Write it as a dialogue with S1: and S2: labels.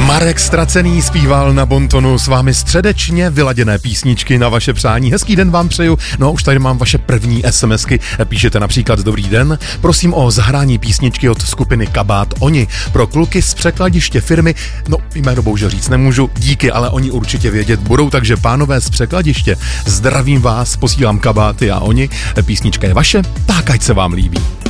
S1: Marek Ztracený zpíval na bontonu s vámi středečně vyladěné písničky na vaše přání. Hezký den vám přeju. No a už tady mám vaše první SMSky. Píšete například dobrý den. Prosím o zahrání písničky od skupiny Kabát Oni. Pro kluky z překladiště firmy, no jméno bohužel říct nemůžu, díky, ale oni určitě vědět budou, takže pánové z překladiště, zdravím vás, posílám Kabáty a Oni. Písnička je vaše, tak ať se vám líbí.